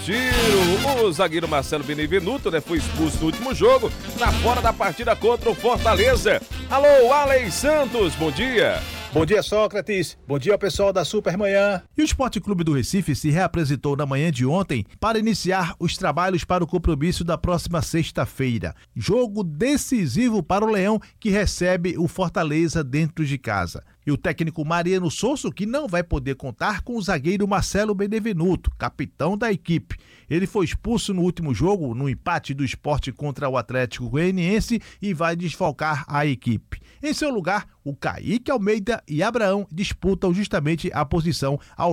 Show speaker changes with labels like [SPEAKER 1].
[SPEAKER 1] giro. O zagueiro Marcelo Benevenuto, foi expulso no último jogo, tá fora da partida contra o Fortaleza. Alô, Alex Santos, bom dia.
[SPEAKER 2] Bom dia, Sócrates. Bom dia, pessoal da Supermanhã.
[SPEAKER 3] E o Esporte Clube do Recife se reapresentou na manhã de ontem para iniciar os trabalhos para o compromisso da próxima sexta-feira. Jogo decisivo para o Leão, que recebe o Fortaleza dentro de casa. E o técnico Mariano Souza, que não vai poder contar com o zagueiro Marcelo Benevenuto, capitão da equipe. Ele foi expulso no último jogo, no empate do Sport contra o Atlético Goianiense, e vai desfalcar a equipe. Em seu lugar, o Kaique Almeida e Abraão disputam justamente a posição ao